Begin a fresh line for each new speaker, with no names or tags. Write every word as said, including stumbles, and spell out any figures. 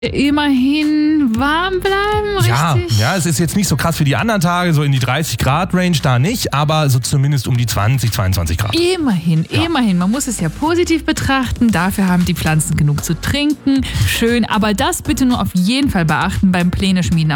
Immerhin warm bleiben,
Ja,
richtig?
ja, es ist jetzt nicht so krass wie die anderen Tage, so in die dreißig Grad Range da nicht, aber so zumindest um die zwanzig, zweiundzwanzig Grad.
Immerhin,
Ja.
immerhin. Man muss es ja positiv betrachten. Dafür haben die Pflanzen genug zu trinken. Schön, aber das bitte nur auf jeden Fall beachten beim Pläne schmieden.